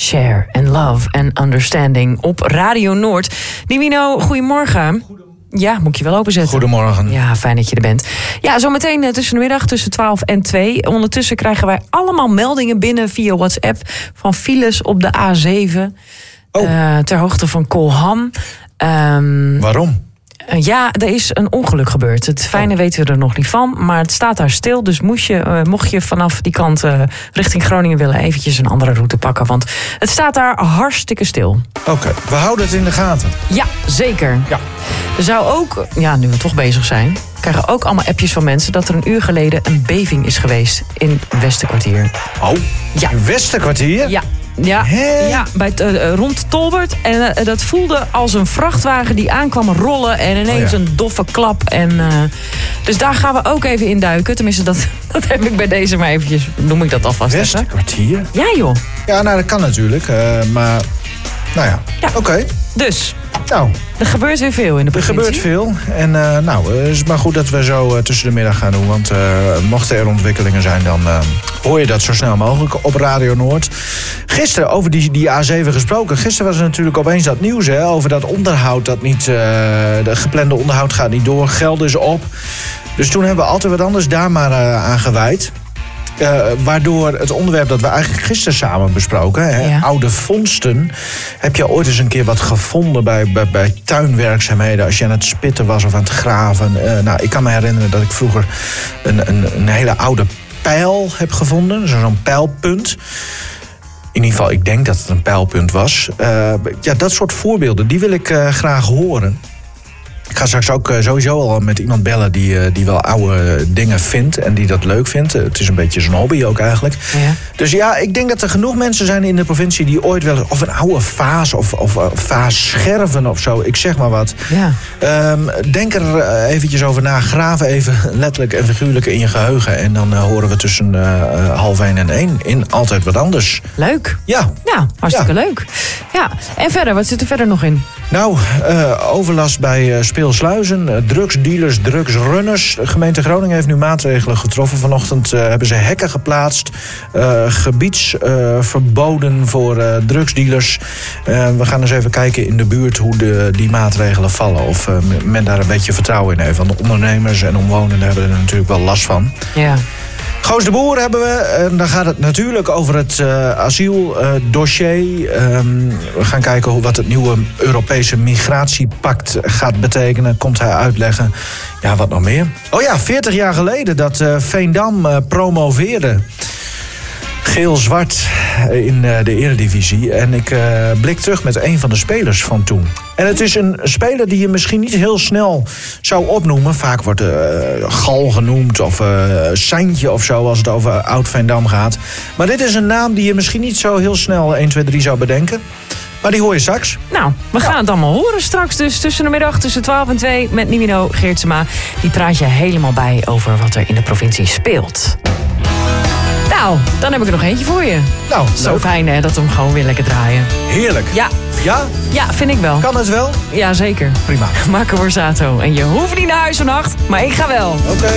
Share and Love and Understanding op Radio Noord. Nivino, goedemorgen. Ja, moet ik je wel openzetten. Goedemorgen. Ja, fijn dat je er bent. Ja, zometeen tussen de middag tussen 12 en 2. Ondertussen krijgen wij allemaal meldingen binnen via WhatsApp van files op de A7. Ter hoogte van Kolham. Waarom? Ja, er is een ongeluk gebeurd. Het fijne weten we er nog niet van, maar het staat daar stil. Dus mocht je vanaf die kant richting Groningen willen, eventjes een andere route pakken. Want het staat daar hartstikke stil. Oké, we houden het in de gaten. Ja, zeker. Ja. Er zou ook, nu we toch bezig zijn, krijgen ook allemaal appjes van mensen dat er een uur geleden een beving is geweest in Westerkwartier. Oh, ja. In Westerkwartier? Ja, bij rond Tolbert. En dat voelde als een vrachtwagen die aankwam rollen en ineens een doffe klap. En, dus daar gaan we ook even in duiken. Tenminste, dat heb ik bij deze maar eventjes, noem ik dat alvast. Westerkwartier? Ja, joh. Ja, nou dat kan natuurlijk. Maar, nou ja. Oké. Dus, nou, er gebeurt weer veel in de provincie. Er gebeurt veel. En het is maar goed dat we zo tussen de middag gaan doen. Want mochten er ontwikkelingen zijn, dan hoor je dat zo snel mogelijk op Radio Noord. Gisteren, over die A7 gesproken. Gisteren was er natuurlijk opeens dat nieuws over dat onderhoud. Dat niet, de geplande onderhoud gaat niet door. Geld is op. Dus toen hebben we altijd wat anders daar maar aan gewijd. Waardoor het onderwerp dat we eigenlijk gisteren samen besproken, oude vondsten. Heb je ooit eens een keer wat gevonden bij tuinwerkzaamheden als je aan het spitten was of aan het graven? Ik kan me herinneren dat ik vroeger een hele oude pijl heb gevonden. Zo'n pijlpunt. In ieder geval, ik denk dat het een pijlpunt was. Dat soort voorbeelden, die wil ik graag horen. Ik ga straks ook sowieso al met iemand bellen die wel oude dingen vindt en die dat leuk vindt. Het is een beetje zijn hobby ook eigenlijk. Ja. Dus ja, ik denk dat er genoeg mensen zijn in de provincie die ooit wel of een oude vaas of vaasscherven of zo, ik zeg maar wat. Ja. Denk er eventjes over na. Graaf even letterlijk en figuurlijk in je geheugen. En dan horen we tussen 12:30 en 1 in Altijd Wat Anders. Leuk. Ja. Ja, hartstikke leuk. Ja. En verder, wat zit er verder nog in? Nou, overlast bij speelsluizen, drugsdealers, drugsrunners. De gemeente Groningen heeft nu maatregelen getroffen. Vanochtend hebben ze hekken geplaatst. Gebiedsverboden voor drugsdealers. We gaan eens even kijken in de buurt hoe die maatregelen vallen. Of men daar een beetje vertrouwen in heeft. Want de ondernemers en omwonenden hebben er natuurlijk wel last van. Ja. Goos de Boer hebben we. En dan gaat het natuurlijk over het asieldossier. We gaan kijken wat het nieuwe Europese migratiepact gaat betekenen. Komt hij uitleggen. Ja, wat nog meer? 40 jaar geleden dat Veendam promoveerde. Geel-zwart in de Eredivisie. En ik blik terug met een van de spelers van toen. En het is een speler die je misschien niet heel snel zou opnoemen. Vaak wordt Gal genoemd of Seintje of zo als het over Oud-Veendam gaat. Maar dit is een naam die je misschien niet zo heel snel 1, 2, 3 zou bedenken. Maar die hoor je straks. Nou, we gaan het allemaal horen straks. Dus tussen de middag tussen 12 en 2 met Nivino Geertsema. Die praat je helemaal bij over wat er in de provincie speelt. Nou, dan heb ik er nog eentje voor je. Nou, zo leuk. Fijn hè, dat we hem gewoon weer lekker draaien. Heerlijk. Ja. Ja? Ja, vind ik wel. Kan het wel? Ja, zeker. Prima. Marco Borsato. En je hoeft niet naar huis vannacht, maar ik ga wel. Oké.